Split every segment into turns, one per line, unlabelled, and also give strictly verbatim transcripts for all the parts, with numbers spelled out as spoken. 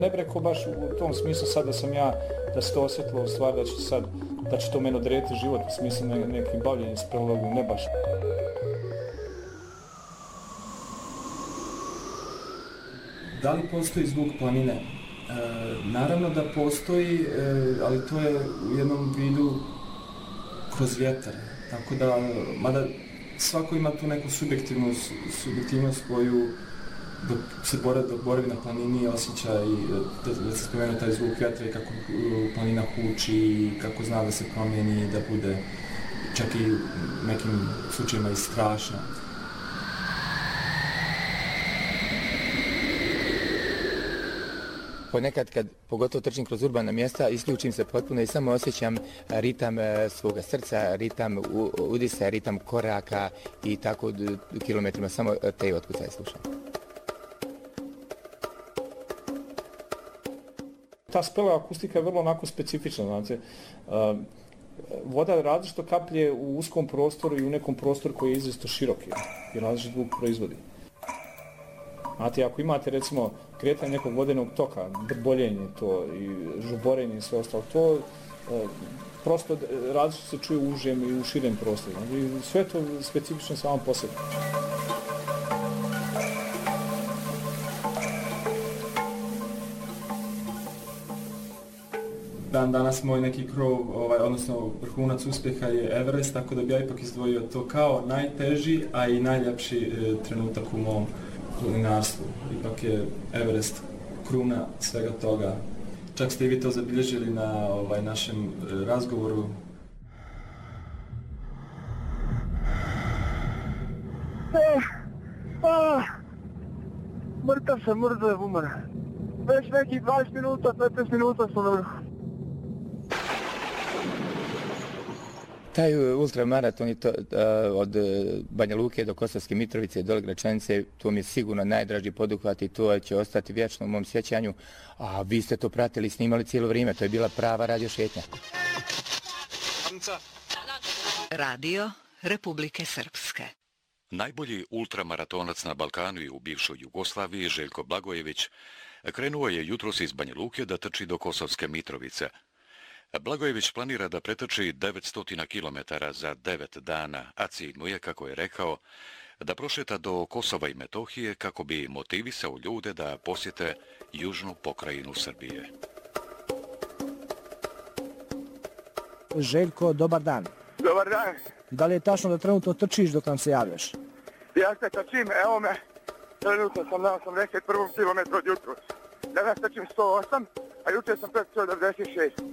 Ne bi rekao baš u tom smislu sad da sam ja, da se to osjetilo u stvari da će sad, da će to meni odrediti život u smislu ne, nekim bavljenjem s prologom, ne baš.
Da li postoji zvuk planine? E, naravno da postoji, e, ali to je u jednom vidu kroz vjetar. Tako da, mada svako ima tu neku subjektivnu, subjektivnost koju dok se boravi, dok boravi na planini osjeća i da, da se spomenu taj zvuk vjetra i kako planina huči i kako zna da se promijeni, da bude čak i u nekim slučajima i strašna.
Ponekad, kad pogotovo trčim kroz urbana mjesta, isključim se potpuno i samo osjećam ritam svoga srca, ritam udisa, ritam koraka i tako u kilometrima, samo te otkucaje slušam.
Ta spela akustika je vrlo onako specifična, znate. Voda različito kaplje u uskom prostoru i u nekom prostoru koji je izrazito široki i različit zvuk proizvodi. Znate, ako imate recimo kretanje nekog vodenog toka, brboljenje to i žuborenje i sve ostalo, to e, prosto različito se čuje u užem i u širem prostoru. Znači, sve to specifično samo po sebi.
Dan danas moj neki krov, ovaj, odnosno vrhunac uspjeha je Everest, tako da bi ja ipak izdvojio to kao najteži, a i najljepši e, trenutak u mom planinarstvu. Ipak je Everest kruna svega toga. Čak ste i vi to zabilježili na ovaj, našem e, razgovoru.
Eh, ah, mrtav sam, mrtav umar. Već nekih dvadeset minuta, petnaest minuta sam na vrhu.
Taj ultramaraton je to, uh, od Banja Luke do Kosovske Mitrovice i dole Gračanice, to mi je sigurno najdraži poduhvat i to će ostati vječno u mom sjećanju. A vi ste to pratili i snimali cijelo vrijeme, to je bila prava radio šetnja.
Radio Republike Srpske.
Najbolji ultramaratonac na Balkanu i u bivšoj Jugoslaviji, Željko Blagojević, krenuo je jutros iz Banja Luke da trči do Kosovske Mitrovice. Blagojević planira da pretrči devetsto kilometara za devet dana, a cilj mu je, kako je rekao, da prošeta do Kosova i Metohije kako bi motivisao ljude da posjete južnu pokrajinu Srbije.
Željko, dobar dan.
Dobar dan.
Da li je tačno da trenutno trčiš dok nam se javljaš?
Ja se trčim, evo me, trenutno sam na osamdeset prvom kilometru od jutros. Danas trčim sto osam, a jučer sam pretrčao devedeset šest.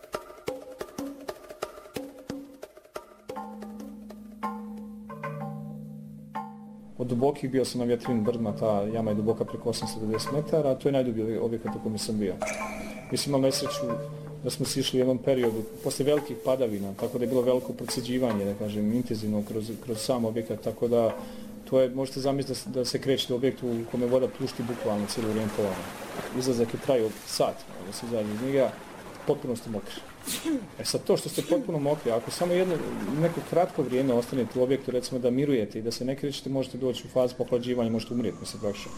Od dubokih bio sam na Vjetrin brdima, ta jama je duboka preko osamsto devedeset metara, a to je najdublji objekat u kojem sam bio. Mislim, imam nesreću da smo se išli u jednom periodu, posle velikih padavina, tako da je bilo veliko procjeđivanje, da kažem, intenzivno kroz, kroz sam objekat, tako da to je, možete zamisliti da, da se krećete u objektu u kome voda plušti bukvalno cijelo vrijeme povano. Izlazak je trajao sat, da se izađe iz njega, potpuno ste mokri. E sad to što ste potpuno mokri, ako samo jedno, neko kratko vrijeme ostanete u objektu, recimo da mirujete i da se ne krećete, možete doći u fazu pohlađivanja, možete umrijeti, mislim, praktično.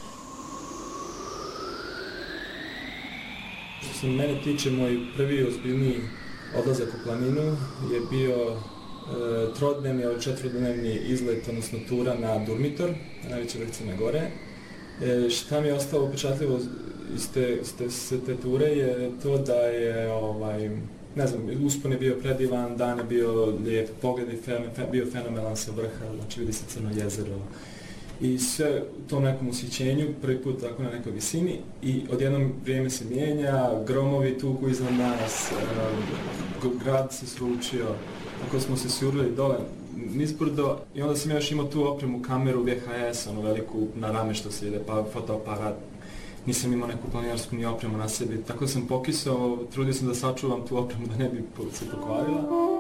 Što se mene tiče, moj prvi ozbiljniji odlazak u planinu je bio e, trodnevni, ali četvrodnevni izlet, odnosno tura na Durmitor, na najveće vrh Crne Gore. E, šta mi je ostalo upečatljivo iz te, iz te, iz te ture je to da je, ovaj, ne znam, uspon je bio predivan, dan je bio lijep, pogled je fe, fe, bio fenomenalan sa vrha, znači vidi se Crno jezero. I sve u tom nekom ushićenju, prvi put tako na nekoj visini i odjednom vrijeme se mijenja, gromovi tuku iznad nas, uh, grad se sručio, tako smo se sjurili dole nizbrdo i onda sam još imao tu opremu, kameru V H S, onu veliku na rame što se ide, pa fotoaparat. Nisam imao neku planinarsku ni opremu na sebi, tako da sam pokisao, trudio sam da sačuvam tu opremu da ne bi se pokvarila.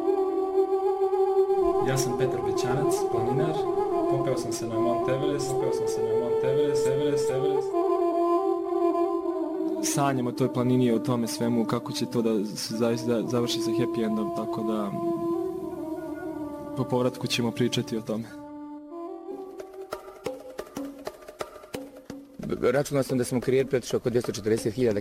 Ja sam Petar Bećanac, planinar, popeo sam se na Mount Everest, popeo sam se na Mount Everest, Everest, Everest. Sanjam o toj planini i o tome svemu, kako će to da se zaista završi sa happy endom, tako da po povratku ćemo pričati o tome.
Računao sam da sam u karijeri pretišao oko dvjesto četrdeset hiljada